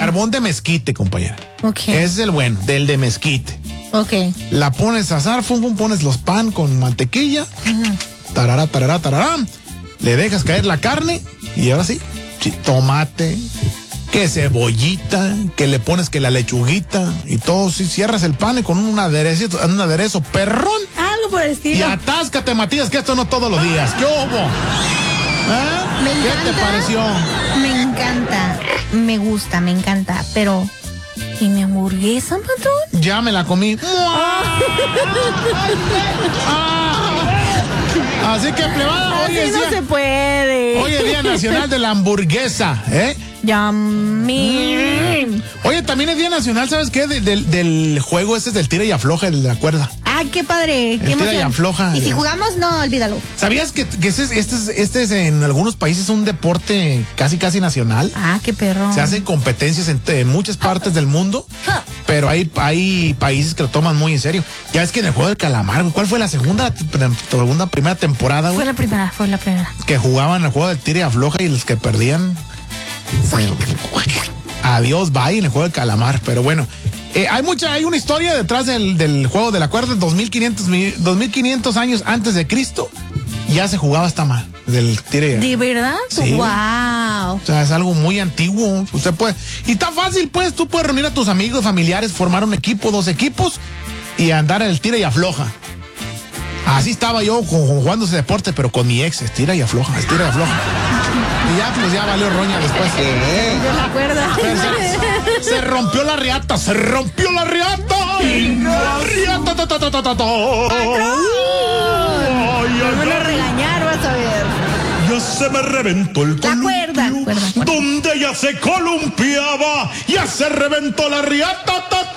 carbón de mezquite, compañera. Ok. Ese es el bueno, del de mezquite. Ok. La pones a asar, pones los pan con mantequilla. Tarará, tarará, tarará. Le dejas caer la carne y ahora sí, tomate, que cebollita, que le pones que la lechuguita y todo, sí, cierras el pan y con un aderezo perrón. Algo por el estilo. Y atáscate, Matías, que esto no todos los días. ¿Qué hubo? ¿Qué te pareció? Me encanta, me gusta, me encanta, pero ¿y mi hamburguesa, patrón? Ya me la comí. Así que, plebada, hoy es no se puede. Hoy es Día Nacional de la Hamburguesa, ¿eh? Yummy. Oye, también es Día Nacional, ¿sabes qué? Del juego ese del tira y afloja, el de la cuerda. Ah, qué padre. Qué tira y afloja. Y si jugamos, no, olvídalo. ¿Sabías que este es en algunos países un deporte casi nacional? Ah, qué perro. Se hacen competencias en muchas partes del mundo, pero hay países que lo toman muy en serio. Ya es que en el juego del calamar, ¿cuál fue la primera temporada, güey? Fue la primera. Que jugaban el juego del tira y afloja y los que perdían, adiós, bye en el juego del calamar. Pero bueno, hay una historia detrás del juego de la cuerda. 2500 años antes de Cristo ya se jugaba esta mal del tire. ¿De verdad? Sí. Wow. O sea, es algo muy antiguo. Usted puede, y tan fácil, pues, tú puedes reunir a tus amigos, familiares, formar un equipo, 2 equipos y andar en el tira y afloja. Así estaba yo jugando ese deporte, pero con mi ex, estira y afloja. Y ya, pues ya valió roña después. Yo me acuerdo. Se rompió la riata. La riata. Me van a regañar, vas a ver. Ya se me reventó el columpio. La cuerda. Donde ella se columpiaba, ya se reventó la riata.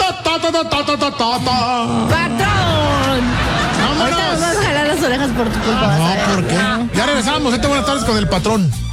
¡Patrón! Ahorita nos vas a jalar las orejas por tu culpa. No, ¿por qué? Ya regresamos. Buenas tardes con el patrón.